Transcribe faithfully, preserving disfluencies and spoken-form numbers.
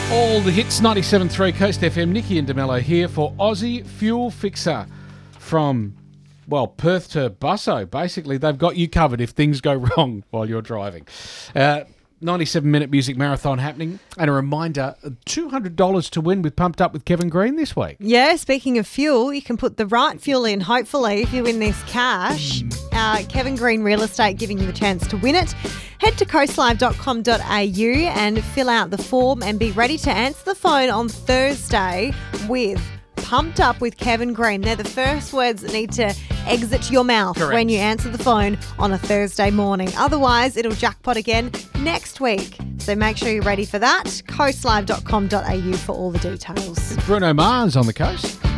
All the hits, ninety-seven point three Coast F M. Nikki and DeMello here for Aussie Fuel Fixer from, well, Perth to Busso. Basically, they've got you covered if things go wrong while you're driving. Uh, ninety-seven minute music marathon happening. And a reminder, two hundred dollars to win with Pumped Up with Kevin Green this week. Yeah, speaking of fuel, you can put the right fuel in, hopefully, if you win this cash. Uh, Kevin Green Real Estate giving you the chance to win it. Head to coastlive dot com dot a u and fill out the form and be ready to answer the phone on Thursday with Pumped Up with Kevin Green. They're the first words that need to exit your mouth Correct. when you answer the phone on a Thursday morning. Otherwise, it'll jackpot again next week. So make sure you're ready for that. coastlive dot com dot a u for all the details. Bruno Mars on the coast.